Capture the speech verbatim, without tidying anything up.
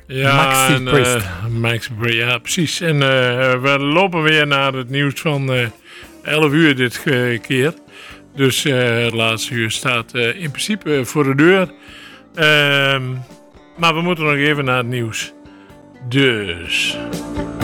Ja, Maxi en, Priest. Uh, Maxi Priest, ja, precies. En uh, we lopen weer naar het nieuws van uh, elf uur dit keer. Dus uh, het laatste uur staat uh, in principe voor de deur. Uh, maar we moeten nog even naar het nieuws. Dus...